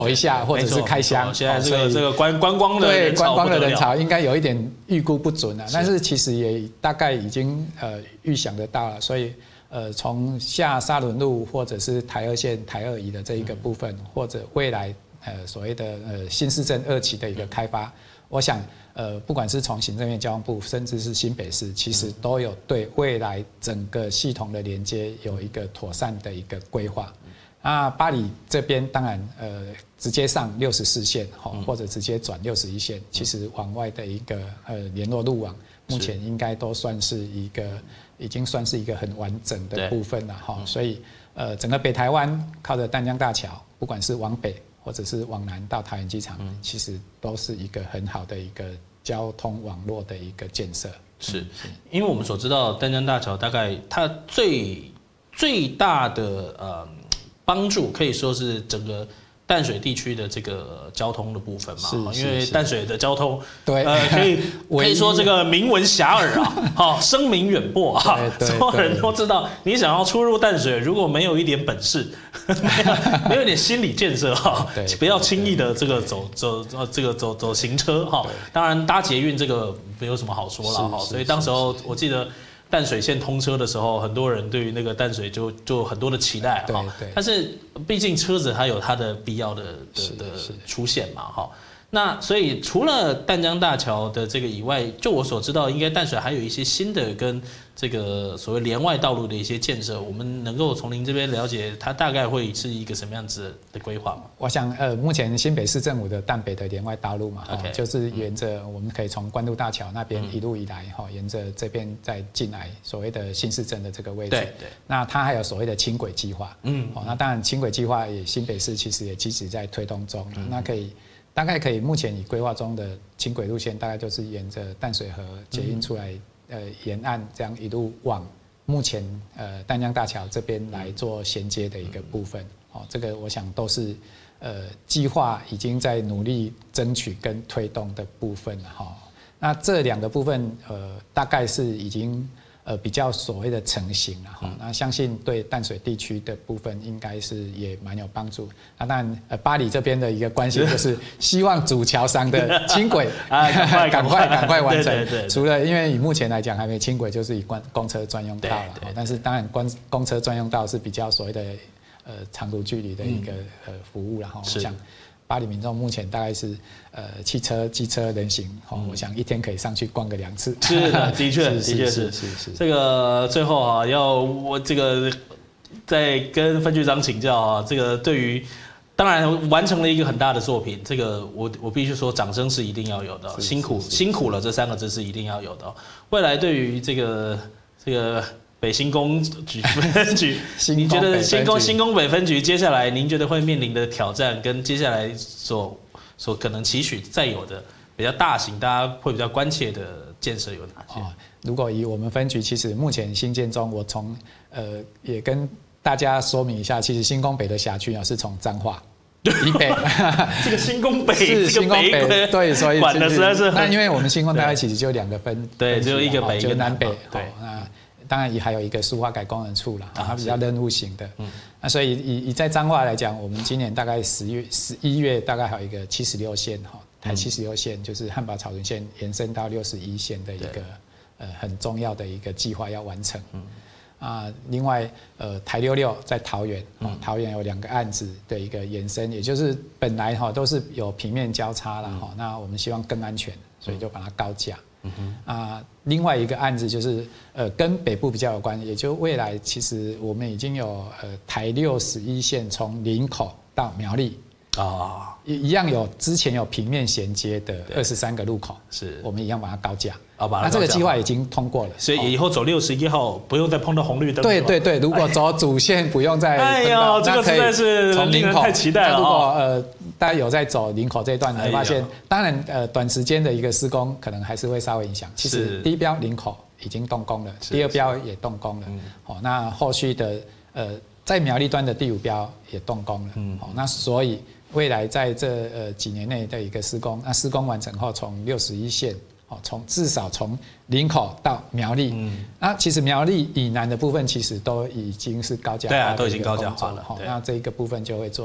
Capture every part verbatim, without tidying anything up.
走一下，或者是开箱。 现在这个这个观观光的对观光的人潮应该有一点预估不准啊，但是其实也大概已经呃预想得到了，所以呃从下沙仑路或者是台二线台二乙的这一个部分，或者未来呃所谓的呃新市镇二期的一个开发，我想呃不管是从行政院交通部，甚至是新北市，其实都有对未来整个系统的连接有一个妥善的一个规划。那八里这边当然，呃，直接上六十四线，或者直接转六十一线，其实往外的一个呃联络路网，目前应该都算是一个，已经算是一个很完整的部分了哈。所以，呃，整个北台湾靠着淡江大桥，不管是往北或者是往南到桃园机场，其实都是一个很好的一个交通网络的一个建设。 是，因为我们所知道淡江大桥大概它最最大的呃。帮助可以说是整个淡水地区的这个交通的部分嘛，因为淡水的交通， 对， 呃，可以可以说这个名闻遐迩啊，好，声名远播啊，所有人都知道，你想要出入淡水，如果没有一点本事，没有没有一点心理建设哈，不要轻易的这个走走呃这个走走行车哈，当然搭捷运这个没有什么好说了哈，所以当时候我记得。淡水线通车的时候，很多人对于那个淡水就就很多的期待哈，但是毕竟车子它有它的必要的的的出现嘛哈。那所以除了淡江大桥的这个以外，就我所知道，应该淡水还有一些新的跟这个所谓连外道路的一些建设，我们能够从您这边了解，它大概会是一个什么样子的规划吗？ 我想，呃，目前新北市政府的淡北的连外道路嘛， okay, 就是沿着我们可以从关渡大桥那边一路以来，哈、嗯，沿着这边再进来所谓的新市镇的这个位置。 对对。 那它还有所谓的轻轨计划，嗯，哦，那当然轻轨计划也新北市其实也积极在推动中，嗯、那可以。大概可以，目前已规划中的轻轨路线，大概就是沿着淡水河捷运出来，呃，沿岸这样一路往目前呃淡江大桥这边来做衔接的一个部分。哦，这个我想都是呃计划已经在努力争取跟推动的部分了哈。那这两个部分，呃，大概是已经。呃，比较所谓的成型了哈，那相信对淡水地区的部分应该是也蛮有帮助。那当然，呃，八里这边的一个关心就是希望主桥上的轻轨啊，赶快赶快完成。除了因为以目前来讲还没轻轨，就是以公公车专用道了。但是当然，公公车专用道是比较所谓的呃长途距离的一个呃服务了哈。我想。八里民众目前大概是呃汽车、机车、人行，哦，嗯、我想一天可以上去逛个两次。 是的，的确，的确是是是。这个最后啊，要我这个再跟分局长请教啊，这个对于当然完成了一个很大的作品，这个我我必须说掌声是一定要有的，辛苦辛苦了这三个字是一定要有的。未来对于这个这个。北新工局分局，你觉得新工新工北分局接下来您觉得会面临的挑战，跟接下来所所可能期许再有的比较大型，大家会比较关切的建设有哪些？哦， 如果以我们分局，其实目前新建中，我从呃也跟大家说明一下，其实新工北的辖区啊是从彰化。以北， 这个新工北是新工北，对，所以管的实在是那因为我们新工大概其实就两个分， 对，只有一个北一个南北， 对， 那。当然也还有一个苏花改工人处啦，它比较任务型的。嗯，那所以以以在彰化来讲，我们今年大概十月、十一月大概还有一个七十六线哈，台七十六线就是汉宝草屯线延伸到六十一线的一个呃很重要的一个计划要完成。嗯，啊，另外呃台六六在桃园，嗯，桃园有两个案子的一个延伸，也就是本来哈都是有平面交叉了哈，那我们希望更安全，所以就把它高架。嗯哼啊，另外一个案子就是呃跟北部比较有关，也就未来其实我们已经有呃台六十一线从林口到苗栗啊，一一样有之前有平面衔接的二十三个路口，是我们一样把它高架。那这个计划已经通过了， 所以以后走六十一号不用再碰到红绿灯。 对对对，如果走主线不用再哎呀，这个实在是令人太期待了。 如果呃大家有在走林口这一段，你会发现，当然呃短时间的一个施工可能还是会稍微影响。其实第一标林口已经动工了，第二标也动工了。好，那后续的呃在苗栗端的第五标也动工了。好，那所以未来在这呃几年内的一个施工，那施工完成后，从六十一线。从至少从林口到苗栗，嗯，那其实苗栗以南的部分其实都已经是高架化， 对啊，都已经高架化了。 那这一个部分就会做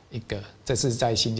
一个，这是在新